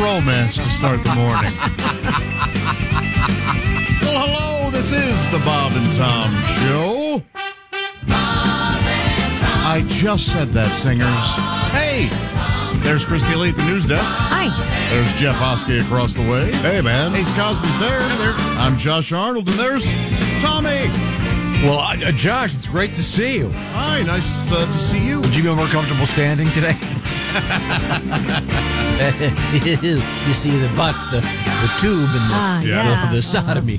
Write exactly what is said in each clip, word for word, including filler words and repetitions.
romance to start the morning. Well, hello, this is the Bob and Tom Show. Bob and Tom. I just said that, singers. Hey, there's Christy Lee at the news desk. Hi. There's Jeff Oskey across the way. Hey, man. Ace Cosby's there. there. I'm Josh Arnold, and there's Tommy. Well, uh, Josh, it's great to see you. Hi, nice uh, to see you. Would you be more comfortable standing today? You see the butt, the, the tube, and the, Ah, yeah. the, the sodomy.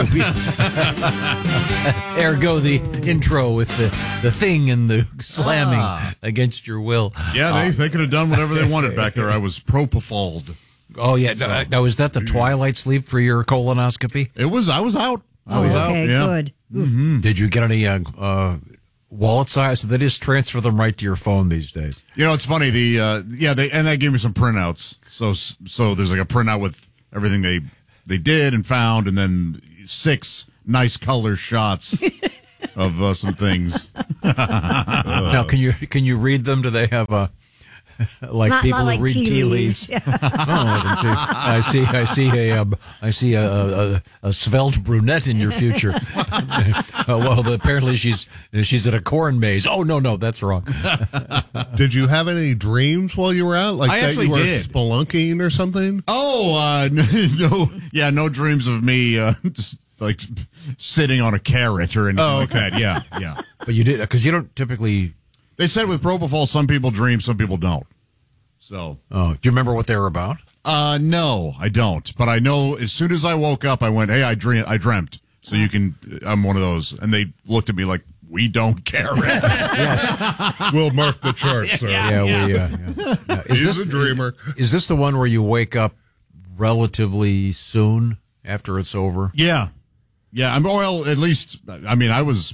Ergo, the intro with the, the thing and the slamming Ah. against your will. Yeah, they, they could have done whatever they wanted back there. I was propofol. Oh, yeah. Now, now, is that the twilight sleep for your colonoscopy? It was, I was out. I Oh, was okay, out. Yeah. good. Mm-hmm. Did you get any uh, uh, wallet size? So they just transfer them right to your phone these days. You know, it's funny. The uh, yeah, they and they gave me some printouts. So so there's like a printout with everything they they did and found, and then six nice color shots of uh, some things. Now, can you can you read them? Do they have a like Not- people not like who read tea tea leaves. leaves? Oh, I see. I see. I see a. Uh, I see a, a, a svelte brunette in your future. uh, well, apparently she's she's at a corn maze. Oh no, no, that's wrong. Did you have any dreams while you were out? Like I that actually you were did. spelunking or something? Oh uh, no, yeah, no dreams of me uh, just like sitting on a carrot or anything Oh, like okay. that. Yeah, yeah. But you did because you don't typically. They said with propofol, some people dream, some people don't. So, Oh, do you remember what they were about? uh, no, I don't. But I know as soon as I woke up, I went, "Hey, I dream, I dreamt." So you can, I'm one of those, and they looked at me like, "We don't care." Yes. We'll mark the chart, sir. Yeah. We. Uh, yeah. Yeah. Is He's a dreamer. Is, is this the one where you wake up relatively soon after it's over? Yeah, yeah. I'm well. At least, I mean, I was.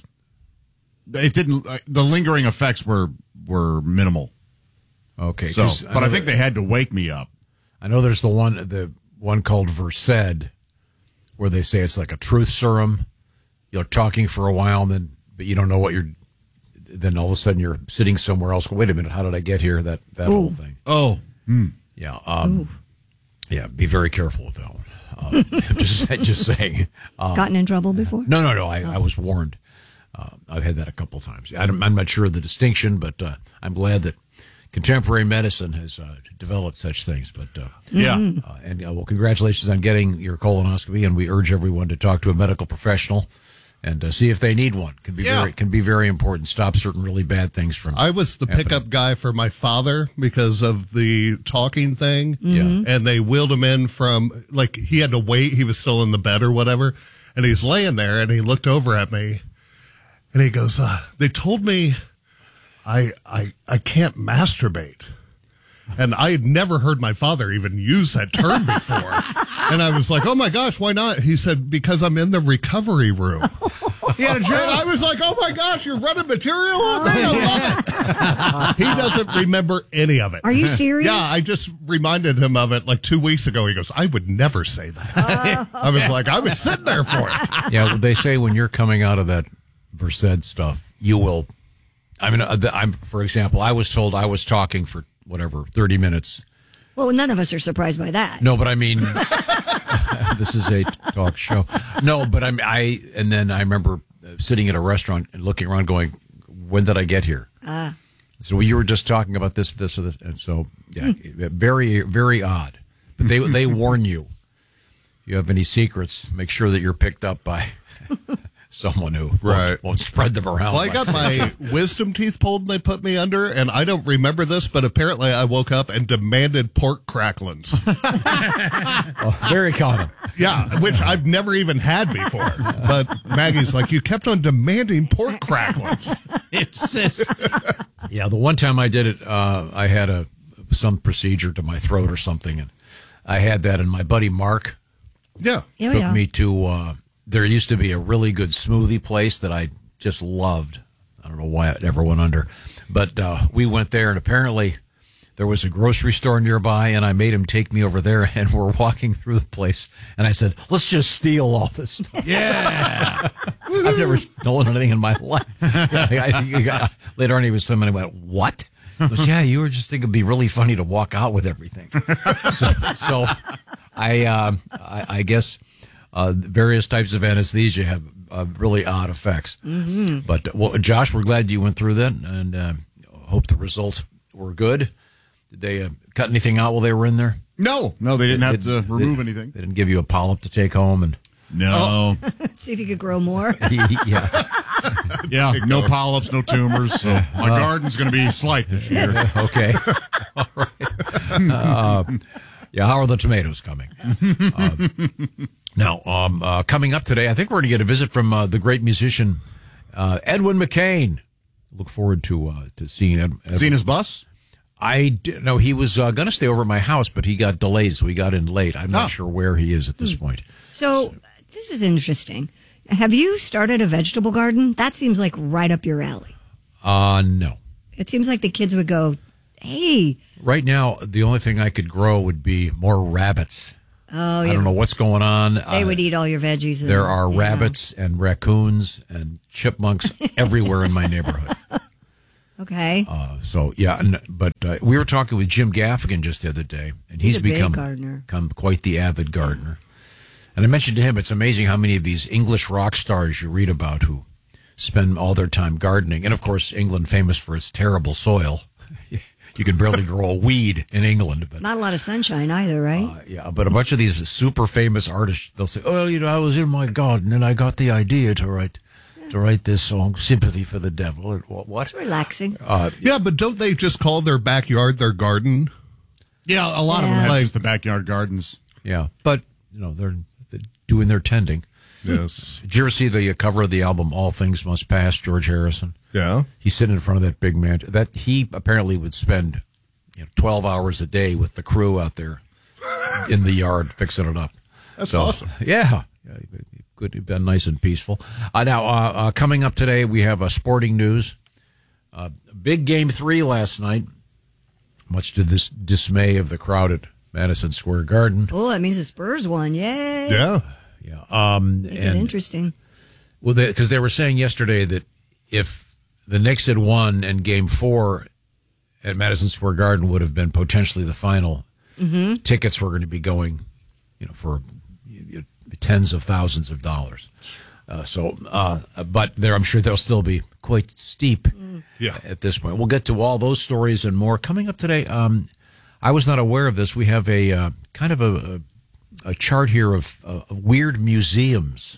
It didn't. Uh, the lingering effects were were minimal. Okay. So, 'cause but I know think they had to wake me up. I know there's the one the one called Versed, where they say it's like a truth serum. You're talking for a while, and then but you don't know what you're. Then all of a sudden you're sitting somewhere else. Wait a minute, how did I get here? That that Ooh. whole thing. Oh, hmm. Yeah. Um, yeah. Be very careful with that one. Uh, just just saying. Um, Gotten in trouble before? No, no, no. I, I was warned. Uh, I've had that a couple of times. I'm, I'm not sure of the distinction, but uh, I'm glad that contemporary medicine has uh, developed such things. But uh, Yeah. uh, and uh, well, congratulations on getting your colonoscopy, and we urge everyone to talk to a medical professional and uh, see if they need one. Can be Yeah. very can be very important. Stop certain really bad things from. I was the happening. pickup guy for my father because of the talking thing. Yeah. And they wheeled him in from, like, he had to wait. He was still in the bed or whatever. And he's laying there, and he looked over at me, and he goes, uh, they told me I, I, I can't masturbate. And I had never heard my father even use that term before. And I was like, oh, my gosh, why not? He said, because I'm in the recovery room. Yeah, And I was like, oh, my gosh, you're running material on me? I love it. He doesn't remember any of it. Are you serious? Yeah, I just reminded him of it like two weeks ago. He goes, I would never say that. I was like, I was sitting there for it. Yeah, well, they say when you're coming out of that Versed stuff, you will. I mean, uh, I'm for example, I was told I was talking for whatever thirty minutes. Well, none of us are surprised by that. No, but I mean, this is a talk show. No, but I'm I, and then I remember sitting at a restaurant and looking around, going, "When did I get here?" Ah. So well, you were just talking about this, this, or this, and so yeah, very, very odd. But they they warn you. If you have any secrets, make sure that you're picked up by someone who Right. won't, won't spread them around. Well, I like got that. my wisdom teeth pulled and they put me under, and I don't remember this, but apparently I woke up and demanded pork cracklins. Oh, very common. Yeah, which I've never even had before. But Maggie's like, you kept on demanding pork cracklins. Insist. Yeah, the one time I did it, uh, I had a some procedure to my throat or something, and I had that, and my buddy Mark Yeah. Here took we are. me to. Uh, there used to be a really good smoothie place that I just loved. I don't know why it ever went under, but uh, we went there, and apparently there was a grocery store nearby, and I made him take me over there, and we're walking through the place, and I said, "Let's just steal all this stuff." Yeah. I've never stolen anything in my life. I, I, I, later on, he was somebody went, "What?" He goes, yeah, you were just thinking it'd be really funny to walk out with everything. so, so I, uh, I, I guess uh, various types of anesthesia have uh, really odd effects. Mm-hmm. But, well, Josh, we're glad you went through that, and uh, hope the results were good. Did they uh, cut anything out while they were in there? No, no, they didn't They- have to they- remove they- anything. They didn't give you a polyp to take home, and No, See if you could grow more. yeah, yeah, no polyps, no tumors. So my garden's going to be slight this year. okay, all right. Uh, yeah, how are the tomatoes coming? Uh, now, um, uh, coming up today, I think we're going to get a visit from uh, the great musician uh, Edwin McCain. Look forward to uh, to seeing Ed. Ed- Seen his bus? I did, no, he was uh, going to stay over at my house, but he got delayed, so he got in late. I'm not Oh. sure where he is at this point. So this is interesting. Have you started a vegetable garden? That seems like right up your alley. Uh, no. It seems like the kids would go, hey, Right now, the only thing I could grow would be more rabbits. oh, I yeah. don't know what's going on. They Uh, would eat all your veggies. and- There are yeah. rabbits and raccoons and chipmunks everywhere in my neighborhood. Okay. Uh, so yeah, and, but uh, we were talking with Jim Gaffigan just the other day, and he's, He's a big become gardener. become quite the avid gardener. And I mentioned to him, it's amazing how many of these English rock stars you read about who spend all their time gardening, and of course, England famous for its terrible soil. You can barely grow a weed in England, but Not a lot of sunshine either, right? uh, yeah, but a bunch of these super famous artists, they'll say, "Oh, you know, I was in my garden and I got the idea to write." To write this song, "Sympathy for the Devil," or what? what? It's relaxing. Uh, Yeah, but don't they just call their backyard their garden? Yeah, a lot of them Yeah. have Like- just the backyard gardens. Yeah, but you know they're, they're doing their tending. Yes. Did you ever see the uh, cover of the album "All Things Must Pass"? George Harrison. Yeah. He's sitting in front of that big man. That he apparently would spend, you know, twelve hours a day with the crew out there in the yard fixing it up. That's awesome. Yeah, yeah, good. You've been nice and peaceful. Uh, now, uh, uh, coming up today, we have uh, sporting news. Uh, big game three last night. Much to this dismay of the crowd at Madison Square Garden. Oh, that means the Spurs won. Yay. Yeah. Yeah, um, Make it and interesting. well, because they, they were saying yesterday that if the Knicks had won and Game Four at Madison Square Garden would have been potentially the final, Mm-hmm. tickets were going to be going, you know, for you know, tens of thousands of dollars. Uh, so, uh, but there, I'm sure they'll still be quite steep Yeah. at this point. We'll get to all those stories and more coming up today. Um, I was not aware of this. We have a uh, kind of a, a, a chart here of, uh, of weird museums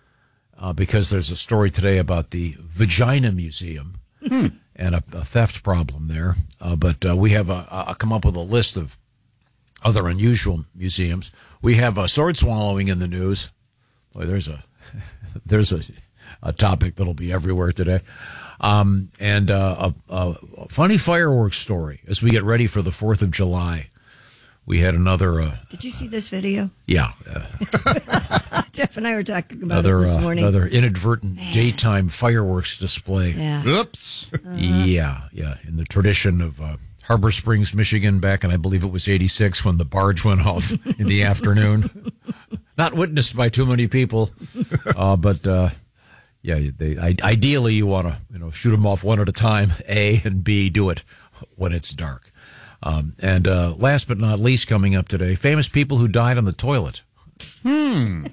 uh, because there's a story today about the Vagina Museum and a, a theft problem there. Uh, but uh, we have a, a come up with a list of other unusual museums. We have a sword swallowing in the news. Boy, there's a there's a, a topic that'll be everywhere today. Um, and uh, a, a funny fireworks story as we get ready for the fourth of July. We had another, uh, Did you see this video? yeah, uh, Jeff and I were talking about another it this uh, morning. another inadvertent daytime fireworks display. Yeah. Oops. Yeah, yeah. In the tradition of uh, Harbor Springs, Michigan, back in, I believe it was eighty-six when the barge went off in the afternoon. Not witnessed by too many people, uh, but uh, yeah, they, I, ideally you want to you know shoot them off one at a time, A, and B, do it when it's dark. Um, and uh, last but not least, coming up today, famous people who died on the toilet. Hmm.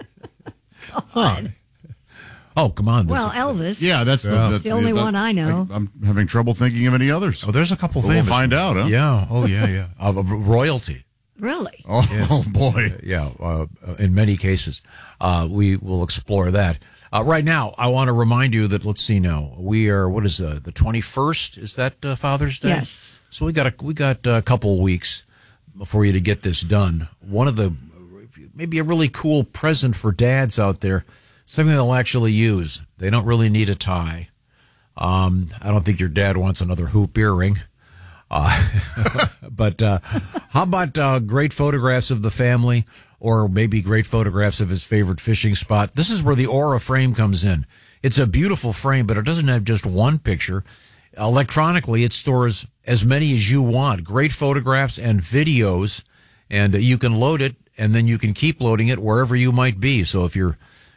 Huh. Oh, come on. Well, Elvis. Yeah, that's the, Yeah. that's the only that- one I know. I, am having trouble thinking of any others. Oh, there's a couple But we'll famous. find out, huh? Yeah. Oh, yeah, yeah. Uh, royalty. Really? Oh, oh, boy. Yeah, uh, in many cases. Uh, we will explore that. Uh, right now, I want to remind you that, let's see now, we are, what is uh, the twenty-first? Is that uh, Father's Day? Yes. So we got a, we got a couple weeks for you to get this done. One of the, maybe a really cool present for dads out there, something they'll actually use. They don't really need a tie. Um, I don't think your dad wants another hoop earring. Uh, but uh, how about uh, great photographs of the family, or maybe great photographs of his favorite fishing spot? This is where the Aura frame comes in. It's a beautiful frame, but it doesn't have just one picture. Electronically, it stores as many as you want. Great photographs and videos, and you can load it, and then you can keep loading it wherever you might be. So if you're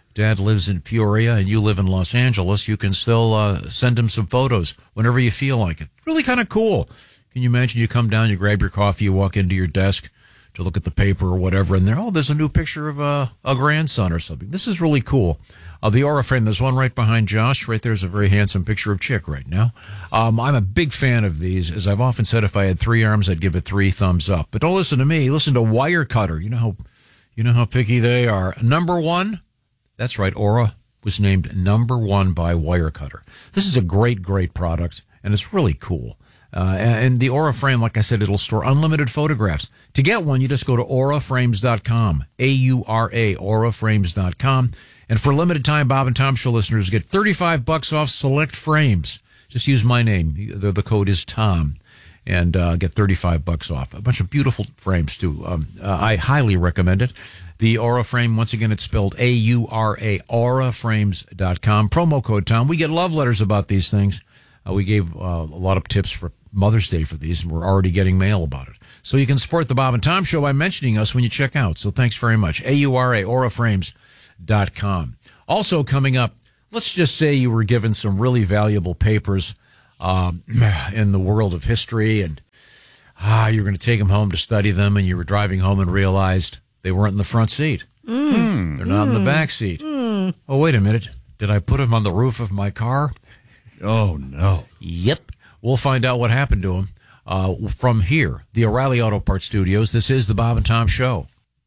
Dad lives in Peoria and you live in Los Angeles, you can still uh, send him some photos whenever you feel like it. Really kind of cool. Can you imagine you come down, you grab your coffee, you walk into your desk to look at the paper or whatever, and there, oh, there's a new picture of a, a grandson or something. This is really cool. Uh, the Aura frame, there's one right behind Josh. Right there's a very handsome picture of Chick right now. Um, I'm a big fan of these. As I've often said, if I had three arms, I'd give it three thumbs up. But don't listen to me. Listen to Wirecutter. You know how, you know how picky they are. Number one. That's right. Aura was named number one by Wirecutter. This is a great, great product, and it's really cool. Uh, and the Aura frame, like I said, it'll store unlimited photographs. To get one, you just go to aura frames dot com, A U R A, aura frames dot com. And for a limited time, Bob and Tom Show listeners get thirty-five bucks off select frames. Just use my name. The, the code is Tom, and uh, get thirty-five bucks off. A bunch of beautiful frames, too. Um, uh, I highly recommend it. The Aura frame, once again, it's spelled A U R A, aura frames dot com. Promo code Tom. We get love letters about these things. Uh, we gave uh, a lot of tips for Mother's Day for these, and we're already getting mail about it. So you can support the Bob and Tom Show by mentioning us when you check out. So thanks very much. A U R A, aura frames dot com. Also coming up, let's just say you were given some really valuable papers um, in the world of history, and ah, you're going to take them home to study them, and you were driving home and realized they weren't in the front seat. Mm. They're not mm. in the back seat. Mm. Oh, wait a minute. Did I put them on the roof of my car? Oh, no. Yep. We'll find out what happened to them uh, from here, the O'Reilly Auto Parts Studios. This is the Bob and Tom Show.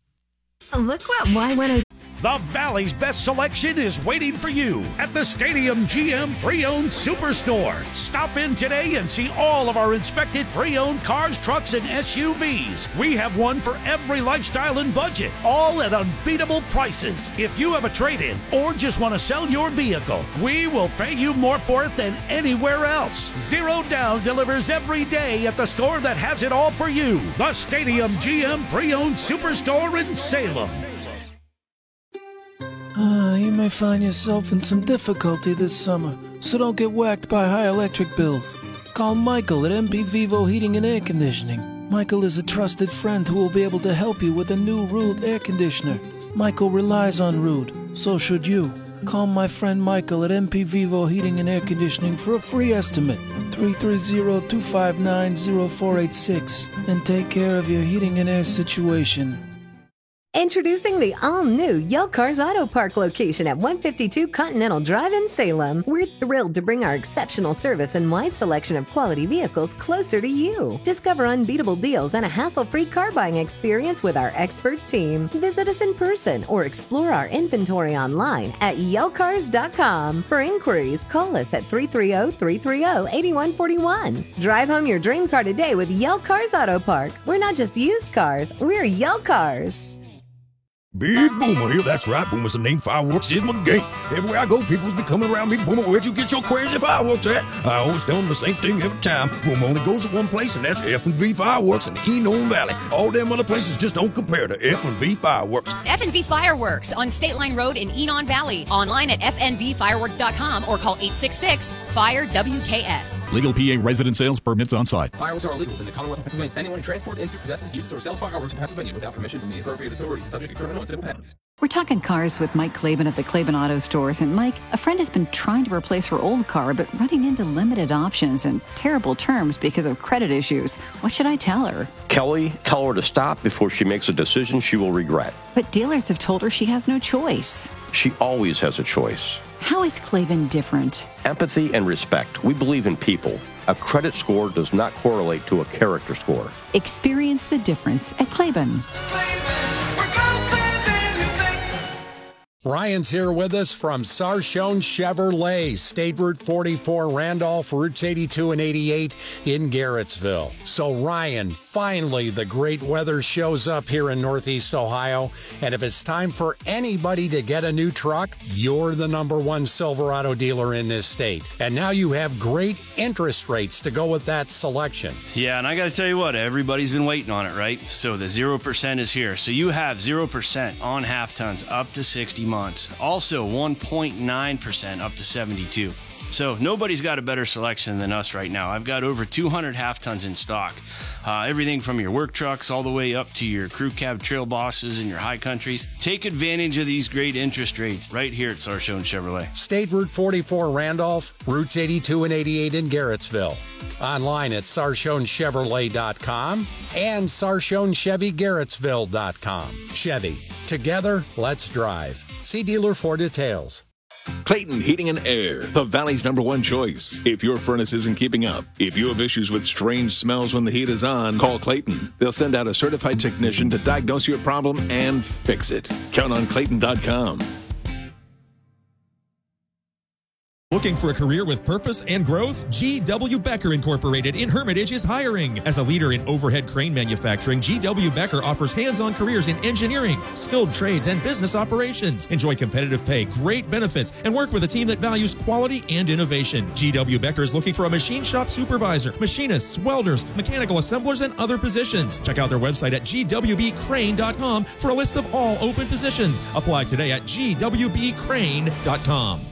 Look what why when I... The Valley's best selection is waiting for you at the Stadium G M Pre-Owned Superstore. Stop in today and see all of our inspected pre-owned cars, trucks, and S U Vs. We have one for every lifestyle and budget, all at unbeatable prices. If you have a trade-in or just want to sell your vehicle, we will pay you more for it than anywhere else. Zero Down delivers every day at the store that has it all for you. The Stadium G M Pre-Owned Superstore in Salem. Uh, you may find yourself in some difficulty this summer, so don't get whacked by high electric bills. Call Michael at M P Vivo Heating and Air Conditioning. Michael is a trusted friend who will be able to help you with a new Rude air conditioner. Michael relies on Rude, so should you. Call my friend Michael at M P Vivo Heating and Air Conditioning for a free estimate, three three zero, two five nine, zero four eight six, and take care of your heating and air situation. Introducing the all-new Yell Cars Auto Park location at one fifty-two Continental Drive in Salem. We're thrilled to bring our exceptional service and wide selection of quality vehicles closer to you. Discover unbeatable deals and a hassle-free car buying experience with our expert team. Visit us in person or explore our inventory online at yell cars dot com. For inquiries, call us at three three zero, three three zero, eight one four one. Drive home your dream car today with Yell Cars Auto Park. We're not just used cars, we're Yell Cars. Big Boomer here, that's right, Boomer's the name, fireworks is my game. Everywhere I go, people's be coming around me, Boomer, where'd you get your crazy fireworks at? I always tell them the same thing every time. Boomer only goes to one place, and that's F and V Fireworks in the Enon Valley. All them other places just don't compare to F and V Fireworks. F and V Fireworks on State Line Road in Enon Valley. Online at f n v fireworks dot com or call eight six six, fire W K S. Legal P A resident sales permits on site. Fireworks are illegal in the Commonwealth of Pennsylvania. Anyone who transports, into, possesses, uses, or sells fireworks in Pennsylvania without permission from the appropriate authorities is subject to criminal and civil penalties. We're talking cars with Mike Klaben of the Klaben Auto Stores. And Mike, a friend has been trying to replace her old car, but running into limited options and terrible terms because of credit issues. What should I tell her? Kelly, tell her to stop before she makes a decision she will regret. But dealers have told her she has no choice. She always has a choice. How is Klaben different? Empathy and respect. We believe in people. A credit score does not correlate to a character score. Experience the difference at Klaben. Ryan's here with us from Sarchone Chevrolet, State Route forty-four, Randolph, Routes eighty-two and eighty-eight in Garrettsville. So Ryan, finally the great weather shows up here in Northeast Ohio, and if it's time for anybody to get a new truck, you're the number one Silverado dealer in this state. And now you have great interest rates to go with that selection. Yeah, and I got to tell you what, everybody's been waiting on it, right? So the zero percent is here. So you have zero percent on half tons up to sixty months. Also one point nine percent up to seventy-two. So nobody's got a better selection than us right now. I've got over two hundred half tons in stock. Uh, everything from your work trucks all the way up to your crew cab trail bosses and your high countries. Take advantage of these great interest rates right here at Sarshone Chevrolet. State Route forty-four Randolph, Routes eighty-two and eighty-eight in Garrettsville. Online at sarshone chevrolet dot com and sarshone chevy garrettsville dot com. Chevy, together, let's drive. See dealer for details. Clayton Heating and Air, the Valley's number one choice. If your furnace isn't keeping up, if you have issues with strange smells when the heat is on, call Clayton. They'll send out a certified technician to diagnose your problem and fix it. Count on Clayton dot com. Looking for a career with purpose and growth? G W. Becker Incorporated in Hermitage is hiring. As a leader in overhead crane manufacturing, G W. Becker offers hands-on careers in engineering, skilled trades, and business operations. Enjoy competitive pay, great benefits, and work with a team that values quality and innovation. G W. Becker is looking for a machine shop supervisor, machinists, welders, mechanical assemblers, and other positions. Check out their website at g w b crane dot com for a list of all open positions. Apply today at g w b crane dot com.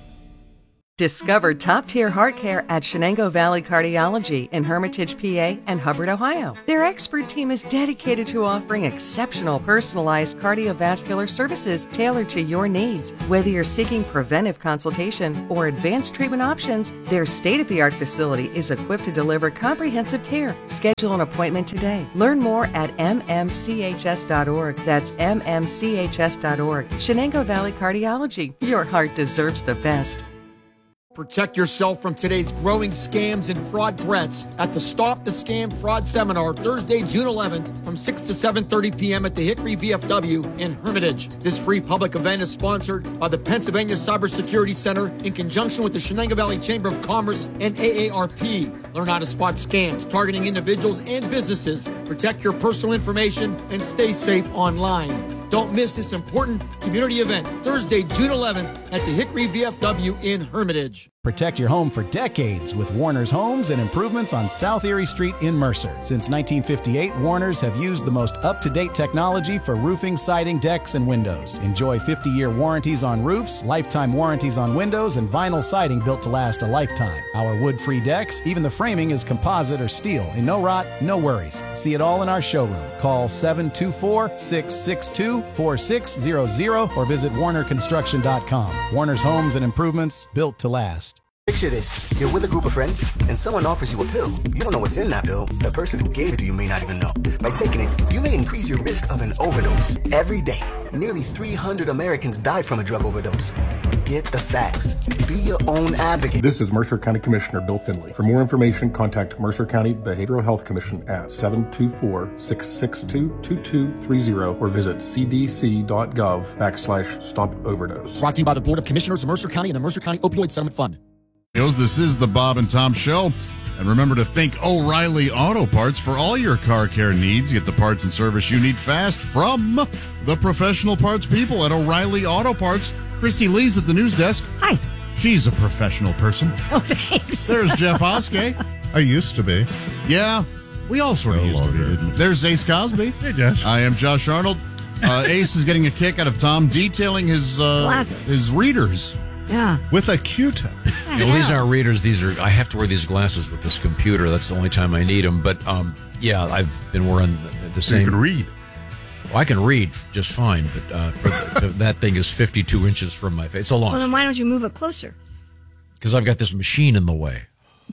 Discover top-tier heart care at Shenango Valley Cardiology in Hermitage, P A and Hubbard, Ohio. Their expert team is dedicated to offering exceptional personalized cardiovascular services tailored to your needs. Whether you're seeking preventive consultation or advanced treatment options, their state-of-the-art facility is equipped to deliver comprehensive care. Schedule an appointment today. Learn more at m m c h s dot org. That's m m c h s dot org. Shenango Valley Cardiology. Your heart deserves the best. Protect yourself from today's growing scams and fraud threats at the Stop the Scam Fraud Seminar Thursday, June eleventh from six to seven thirty p.m. at the Hickory V F W in Hermitage. This free public event is sponsored by the Pennsylvania Cybersecurity Center in conjunction with the Shenango Valley Chamber of Commerce and A A R P. Learn how to spot scams targeting individuals and businesses. Protect your personal information and stay safe online. Don't miss this important community event Thursday, June eleventh at the Hickory V F W in Hermitage. Protect your home for decades with Warner's Homes and Improvements on South Erie Street in Mercer. Since nineteen fifty-eight, Warner's have used the most up-to-date technology for roofing, siding, decks, and windows. Enjoy fifty-year warranties on roofs, lifetime warranties on windows, and vinyl siding built to last a lifetime. Our wood-free decks, even the framing is composite or steel, and no rot, no worries. See it all in our showroom. Call seven two four, six six two, four six zero zero or visit warner construction dot com. Warner's Homes and Improvements, built to last. Picture this. You're with a group of friends, and someone offers you a pill. You don't know what's in that pill. The person who gave it to you may not even know. By taking it, you may increase your risk of an overdose. Every day, nearly three hundred Americans die from a drug overdose. Get the facts. Be your own advocate. This is Mercer County Commissioner Bill Finley. For more information, contact Mercer County Behavioral Health Commission at seven two four, six six two, two two three zero or visit c d c dot gov backslash stop overdose. Brought to you by the Board of Commissioners of Mercer County and the Mercer County Opioid Settlement Fund. This is the Bob and Tom Show. And remember to thank O'Reilly Auto Parts for all your car care needs. Get the parts and service you need fast from the professional parts people at O'Reilly Auto Parts. Christy Lee's at the news desk. Hi. She's a professional person. Oh, thanks. There's Jeff Oskey. I used to be. Yeah, we all sort of No used longer. to be. Didn't we? There's Ace Cosby. Hey, Josh. I am Josh Arnold. Uh, Ace is getting a kick out of Tom detailing his uh, Glasses. his readers. Yeah. With a Q-tip. You know, these aren't readers. These are. I have to wear these glasses with this computer. That's the only time I need them. But um, yeah, I've been wearing the, the same. You can read. Well, I can read just fine, but uh, for the, that thing is fifty-two inches from my face. It's a long Well, then why don't you move it closer? because I've got this machine in the way.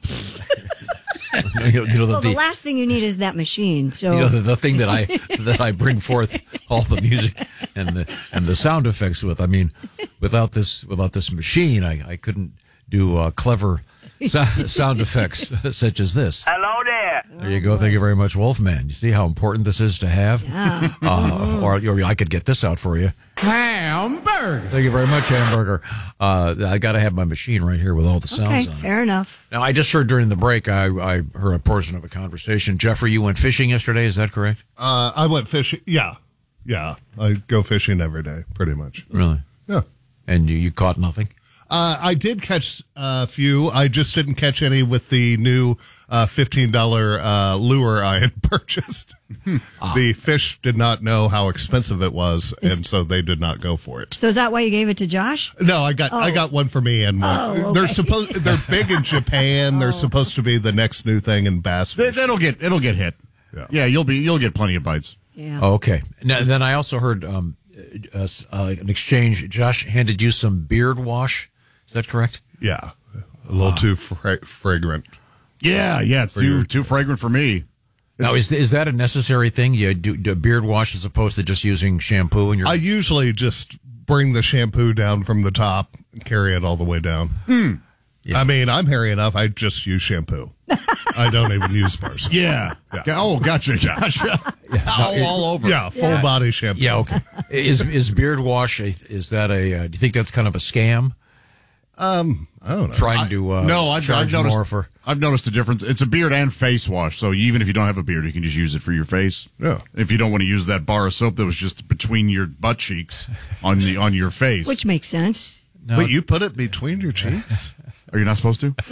you know, you know, Well, the, the last thing you need is that machine. So you know, the, the thing that I that I bring forth all the music and the and the sound effects with. I mean, without this without this machine, I, I couldn't do uh, clever so, sound effects such as this. Hello there. There you go. Thank you very much, Wolfman. You see how important this is to have? Yeah. Uh, or, or I could get this out for you. Hamburger. Thank you very much, Hamburger. Uh, I got to have my machine right here with all the sounds okay, on it. fair enough. Now, I just heard during the break, I, I heard a portion of a conversation. Jeffrey, you went fishing yesterday. Is that correct? Uh, I went fishing. Yeah. Yeah. I go fishing every day, pretty much. Really? Yeah. And you, you caught nothing? Uh, I did catch a few. I just didn't catch any with the new uh, fifteen dollars uh, lure I had purchased. Ah. The fish did not know how expensive it was, and so they did not go for it. So is that why you gave it to Josh? No, I got Oh. I got one for me and one. Oh, okay. They're supposed they're big in Japan. Oh. They're supposed to be the next new thing in bass. That, that'll get it'll get hit. Yeah. yeah, you'll be you'll get plenty of bites. Yeah. Okay. Now, then I also heard um, uh, uh, an exchange. Josh handed you some beard wash. Is that correct? Yeah, a little too fra- fragrant. Yeah, yeah, it's too too fragrant for me. Now, is is that a necessary thing? You do, do beard wash as opposed to just using shampoo? And your I usually just bring the shampoo down from the top and carry it all the way down. Hmm. I mean, I'm hairy enough. I just use shampoo. I don't even use bars. Yeah. Oh, gotcha, gotcha. all, all over. Yeah, full Yeah. body shampoo. Yeah. Okay. Is is beard wash? A, is that a? Uh, do you think that's kind of a scam? Um, I don't know. Trying to uh, no, I've, charge I've noticed. more for. I've noticed a difference. It's a beard and face wash, so even if you don't have a beard, you can just use it for your face. Yeah. If you don't want to use that bar of soap that was just between your butt cheeks on the on your face, Which makes sense. No. But you put it between your cheeks? Are you not supposed to?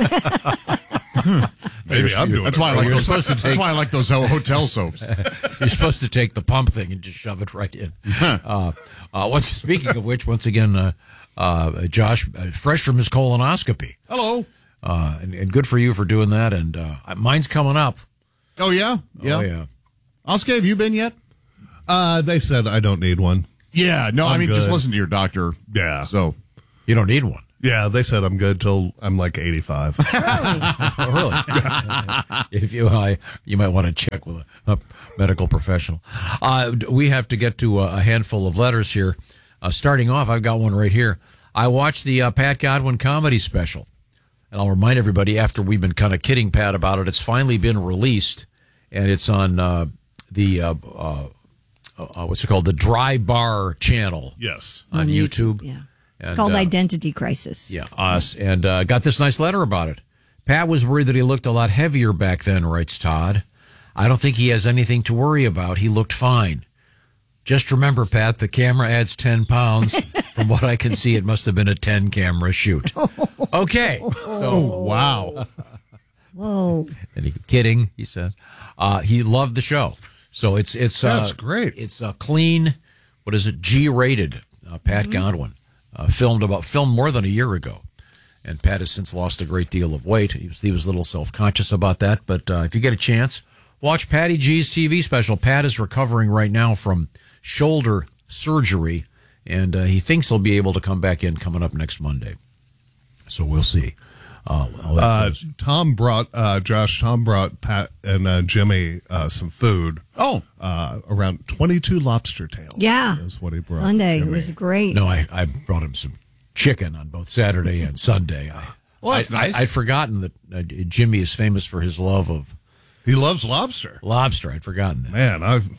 Maybe I'm doing That's it why I wrong. like You're those. supposed to That's take- why I like those hotel soaps. You're supposed to take the pump thing and just shove it right in. uh, uh, once speaking of which, once again, uh, uh, Josh, uh, fresh from his colonoscopy, Hello. uh, and, and good for you for doing that. And uh, mine's coming up. Oh yeah, yeah. Oh yeah. Oscar, have you been yet? Uh, they said I don't need one. Yeah. No, I I'm mean just good. listen to your doctor. Yeah. So You don't need one. Yeah, they said I'm good till I'm like eighty-five. Oh, really? If you, I, you might want to check with a, a medical professional. Uh, we have to get to a, a handful of letters here. Uh, starting off, I've got one right here. I watched the uh, Pat Godwin comedy special, and I'll remind everybody after we've been kind of kidding Pat about it, it's finally been released, and it's on uh, the uh, uh, uh, what's it called, the Dry Bar channel. Yes, on, On YouTube. YouTube, yeah. And, It's called uh, Identity Crisis. Yeah, us. And uh, got this nice letter about it. Pat was worried that he looked a lot heavier back then, writes Todd. I don't think he has anything to worry about. He looked fine. Just remember, Pat, the camera adds ten pounds. From what I can see, it must have been a ten camera shoot. Okay. So, wow. Whoa. And he kidding, he says. Uh, he loved the show. So it's it's uh, That's great. It's a clean, what is it, G rated. Uh, Pat Mm-hmm. Godwin uh, filmed about filmed more than a year ago, and Pat has since lost a great deal of weight. He was he was a little self conscious about that, but uh, if you get a chance, watch Patty G's T V special. Pat is recovering right now from shoulder surgery, and uh, he thinks he'll be able to come back in coming up next Monday. So we'll see. Uh, how that Uh, goes. Tom brought uh, Josh. Tom brought Pat and uh, Jimmy uh, some food. Oh, uh, around twenty-two lobster tails. Yeah. is what he brought. Sunday. Jimmy. It was great. No, I, I brought him some chicken on both Saturday and Sunday. I, Well, that's I, nice. I, I'd forgotten that uh, Jimmy is famous for his love of He loves lobster. lobster. I'd forgotten that. Man, I've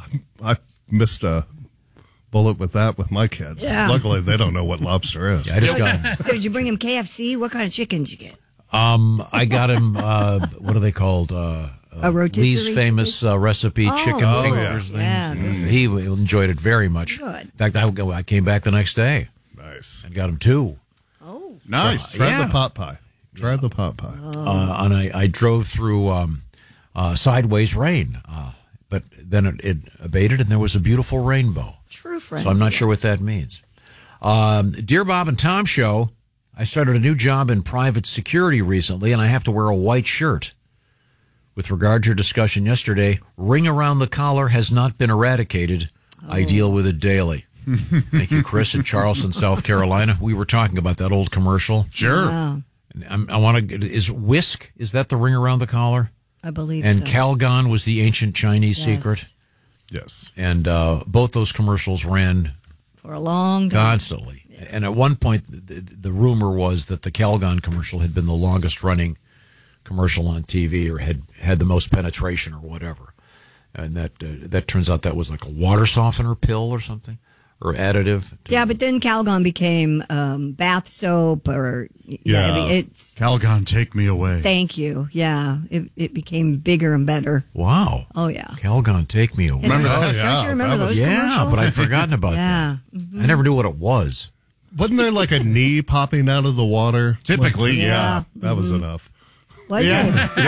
I missed a bullet with that with my kids. Yeah. Luckily, they don't know what lobster is. Yeah, I just got So did you bring him K F C? What kind of chicken did you get? um, I got him. Uh, what are they called? Uh, A rotisserie Lee's famous uh, recipe Oh, chicken oh, fingers. yeah. thing. Yeah, He enjoyed it very much. Good. In fact, I, I came back the next day Nice. and got him two. Oh. nice. Try Yeah. the pot pie. Try the pot pie. Uh, and I, I drove through um, uh, sideways rain, uh, but then it, it abated and there was a beautiful rainbow. True friend. So I'm not sure what that means. Um, Dear Bob and Tom Show, I started a new job in private security recently, and I have to wear a white shirt. With regard to your discussion yesterday, ring around the collar has not been eradicated. I deal with it daily. Thank you, Chris in Charleston, South Carolina. We were talking about that old commercial. Sure. Wow. And I'm, I want to. Is whisk? Is that the ring around the collar? I believe And so. Calgon was the ancient Chinese Yes. secret. Yes. And uh, both those commercials ran For a long time. constantly. And at one point, the, the rumor was that the Calgon commercial had been the longest running commercial on T V, or had had the most penetration, or whatever. And that uh, that turns out that was like a water softener pill or something, or additive. Yeah, but then Calgon became um, bath soap, or yeah, Yeah. I mean, it's. Calgon, take me away. Thank you. Yeah, it it became bigger and better. Wow. Oh yeah. Calgon, take me away. Remember Oh, that? yeah. Don't you remember That was- those Yeah, commercials? but I'd forgotten about Yeah. that. I never knew what it was. Wasn't there like a knee popping out of the water? Typically, Like, yeah. That was Mm-hmm. enough. Was Yeah.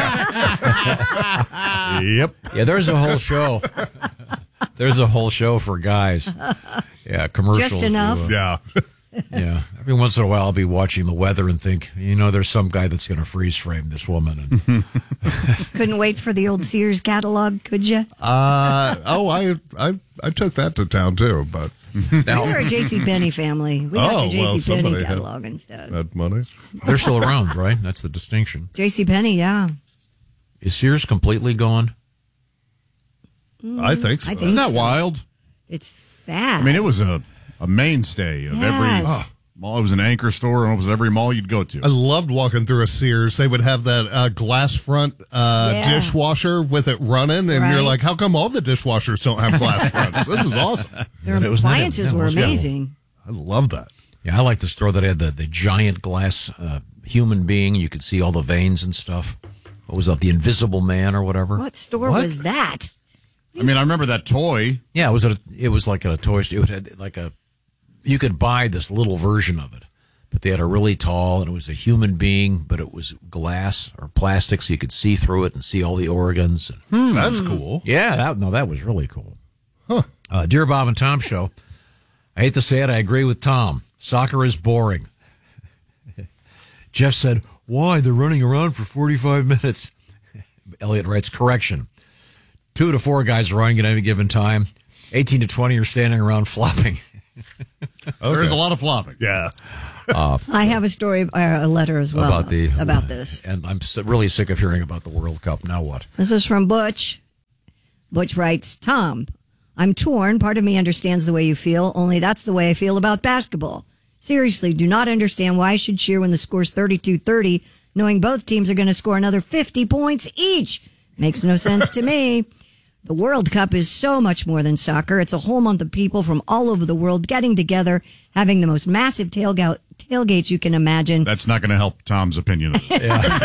it? Yep. Yeah, there's a whole show. There's a whole show for guys. Yeah, commercials. Just enough? uh, Yeah. Yeah. Every once in a while, I'll be watching the weather and think, you know, there's some guy that's going to freeze frame this woman. And Couldn't wait for the old Sears catalog, could you? Uh, oh, I, I I took that to town too, but now, We're a J C Penney family. We got Oh, the J C well, Penney somebody had- catalog instead. that money. they're still around, right? That's the distinction. J C Penney, yeah. Is Sears completely gone? I think so. I think Isn't that so. wild? It's sad. I mean, it was a, a mainstay of Yes. every mall. It was an anchor store, and it was every mall you'd go to. I loved walking through a Sears. They would have that uh, glass front uh, Yeah. dishwasher with it running, and Right. you're like, how come all the dishwashers don't have glass fronts? This is awesome. Their It was not- appliances yeah, it were was- amazing. I love that. Yeah, I like the store that had the, the giant glass uh, human being. You could see all the veins and stuff. What was that? The Invisible Man or whatever? What store What? was that? I mean, I remember that toy. Yeah, it was a, it was like a toy store. It had like a, you could buy this little version of it, but they had a really tall, and it was a human being, but it was glass or plastic, so you could see through it and see all the organs. Hmm, that's cool. Yeah, that, no, that was really cool. Huh. Uh, Dear Bob and Tom show. I hate to say it, I agree with Tom. Soccer is boring. Jeff said, why? They're running around for forty-five minutes. Elliot writes, correction. Two to four guys are running at any given time. eighteen to twenty are standing around flopping. There is a lot of flopping. Yeah. Uh, I have a story, uh, a letter as well about the about this. And I'm s- really sick of hearing about the World Cup. Now what? This is from Butch. Butch writes, Tom, I'm torn. Part of me understands the way you feel, only that's the way I feel about basketball. Seriously, do not understand why I should cheer when the score's thirty-two thirty, knowing both teams are going to score another fifty points each. Makes no sense to me. The World Cup is so much more than soccer. It's a whole month of people from all over the world getting together, having the most massive tailgate, tailgates you can imagine. That's not going to help Tom's opinion of it.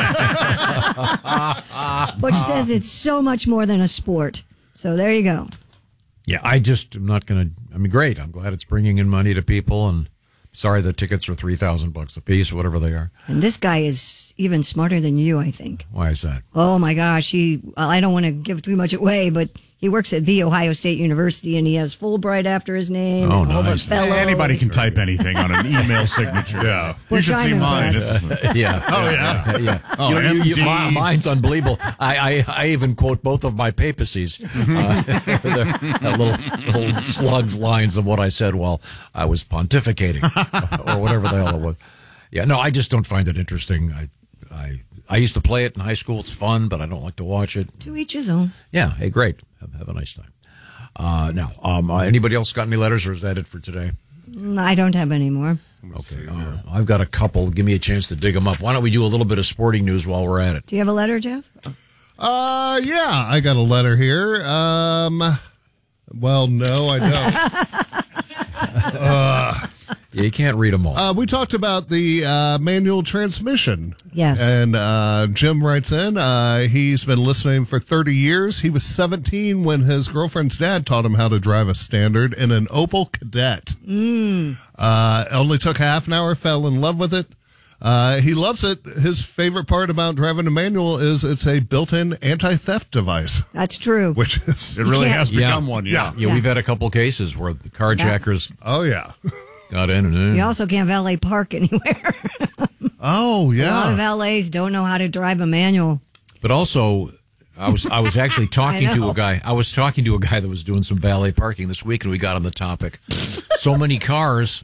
Butch says it's so much more than a sport. So there you go. Yeah, I just am not going to. I mean, great. I'm glad it's bringing in money to people, and sorry the tickets are three thousand bucks a piece, whatever they are. And this guy is even smarter than you, I think. Why is that? Oh my gosh, he, well, I don't want to give too much away, but he works at The Ohio State University and he has Fulbright after his name. Oh, and Hobart nice. Fellow. Anybody can type anything on an email signature. Yeah. You Which should I'm see mine. impressed. It's- Yeah. Oh, yeah. yeah. Oh, You know, you- you- M D. mi- mine's unbelievable. I, I, I even quote both of my papacies. Uh, they're little, little slugs lines of what I said while I was pontificating or whatever the hell it was. Yeah, no, I just don't find it interesting. I, I, I used to play it in high school. It's fun, but I don't like to watch it. To each his own. Yeah. Hey, great. Have, have a nice time. Uh, now, um, uh, anybody else got any letters, or is that it for today? Mm, I don't have any more. Okay, uh, I've got a couple. Give me a chance to dig them up. Why don't we do a little bit of sporting news while we're at it? Do you have a letter, Jeff? Uh, yeah, I got a letter here. Um, well, no, I don't. uh, Yeah, you can't read them all. Uh, we talked about the uh, manual transmission. Yes. And uh, Jim writes in, uh, he's been listening for thirty years. He was seventeen when his girlfriend's dad taught him how to drive a standard in an Opel Kadett. Mm. Uh, only took half an hour, fell in love with it. Uh, he loves it. His favorite part about driving a manual is it's a built-in anti-theft device. That's true. Which is, It really can't- has become yeah. one, Yeah. yeah. yeah, we've had a couple cases where the carjackers oh, yeah. got in and in. You also can't valet park anywhere. Oh, A lot of yeah. valets don't know how to drive a manual. But also, I was I was actually talking I to know. a guy. I was talking to a guy that was doing some valet parking this week, and we got on the topic. So many cars.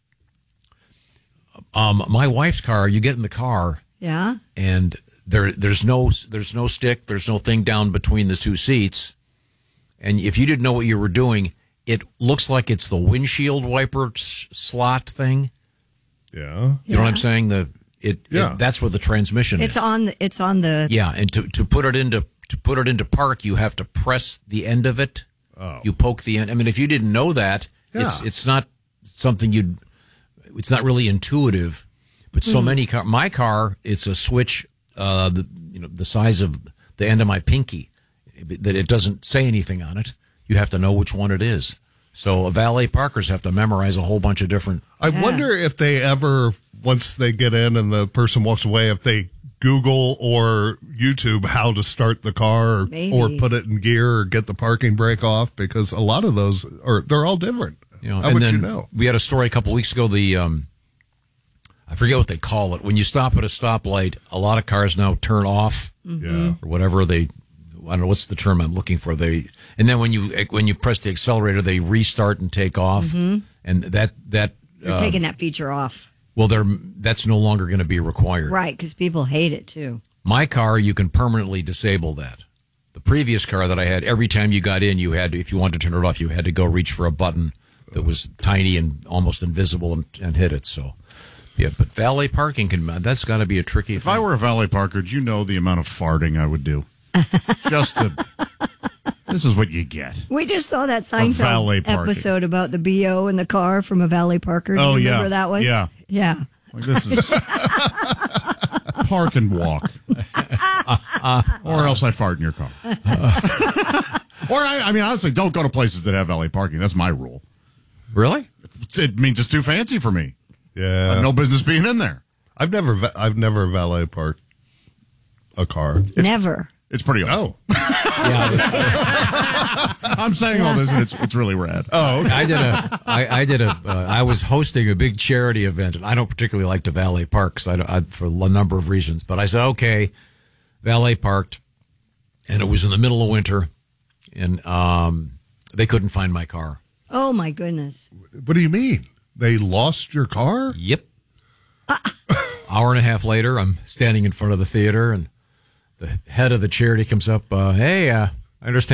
Um, my wife's car. You get in the car, Yeah? and there there's no there's no stick, there's no thing down between the two seats, and if you didn't know what you were doing, it looks like it's the windshield wiper s- slot thing. Yeah. You know what I'm saying? The it, Yeah. it that's where the transmission It's is. on the, it's on the Yeah, and to, to put it into to put it into park, you have to press the end of it. Oh. You poke the end. I mean, if you didn't know that, it's Yeah. it's not something you'd. It's not really intuitive, but so Hmm. many car. My car, it's a switch, uh, the you know the size of the end of my pinky, that it doesn't say anything on it. You have to know which one it is. So valet parkers have to memorize a whole bunch of different. I wonder if they ever, once they get in and the person walks away, if they Google or YouTube how to start the car or, Maybe. or put it in gear or get the parking brake off, because a lot of those are, they're all different. You know, How and would then you know? We had a story a couple weeks ago. The um, I forget what they call it. When you stop at a stoplight, a lot of cars now turn off, Yeah. or whatever they. I don't know what's the term I'm looking for. They and then when you when you press the accelerator, they restart and take off, Mhm. and that that They're uh, taking that feature off. well, they're that's no longer going to be required. Right, because people hate it too. My car, you can permanently disable that. The previous car that I had, every time you got in, you had to, if you wanted to turn it off, you had to go reach for a button that was tiny and almost invisible and, and hit it. So, yeah, but valet parking can, that's got to be a tricky If thing. I were a valet parker, do you know the amount of farting I would do? Just to, this is what you get. We just saw that valet Seinfeld parking. episode about the B O in the car from a valet parker. Do Oh, you yeah. remember that one? Yeah. Yeah. Like this is park and walk. Or else I fart in your car. Or I, I mean, honestly, don't go to places that have valet parking. That's my rule. Really? It means it's too fancy for me. Yeah. I have no business being in there. I've never, va- I've never valet parked a car. Never. It's pretty awesome. I'm saying all this, and it's it's really rad. Oh, okay. I did a, I, I did a, uh, I was hosting a big charity event, and I don't particularly like to valet park 'cause I, don't- I, for a number of reasons. But I said, okay, valet parked, and it was in the middle of winter, and um, they couldn't find my car. Oh my goodness. What do you mean? They lost your car? Yep. Hour and a half later, I'm standing in front of the theater, and the head of the charity comes up. Uh, hey, uh, I understand